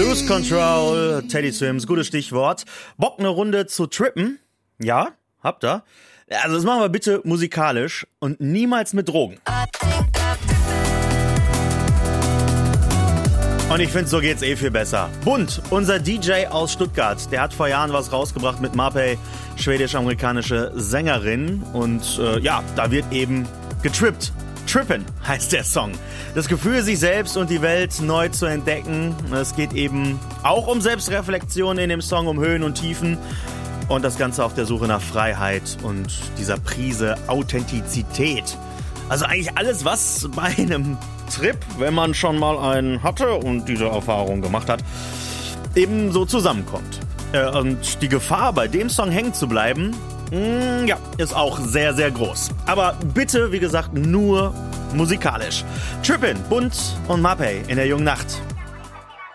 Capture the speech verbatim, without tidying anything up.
Cruise Control, Teddy Swims, gutes Stichwort. Bock eine Runde zu trippen? Ja, habt ihr? Also das machen wir bitte musikalisch und niemals mit Drogen. Und ich finde, so geht's eh viel besser. Bunt, unser D J aus Stuttgart, der hat vor Jahren was rausgebracht mit Mapei, schwedisch-amerikanische Sängerin. Und äh, ja, da wird eben getrippt. Trippen heißt der Song. Das Gefühl, sich selbst und die Welt neu zu entdecken. Es geht eben auch um Selbstreflexion in dem Song, um Höhen und Tiefen. Und das Ganze auf der Suche nach Freiheit und dieser Prise Authentizität. Also eigentlich alles, was bei einem Trip, wenn man schon mal einen hatte und diese Erfahrung gemacht hat, eben so zusammenkommt. Und die Gefahr, bei dem Song hängen zu bleiben, mh, ja, ist auch sehr, sehr groß. Aber bitte, wie gesagt, nur musikalisch. Trippin', Bunt und Mapei in der jungen Nacht.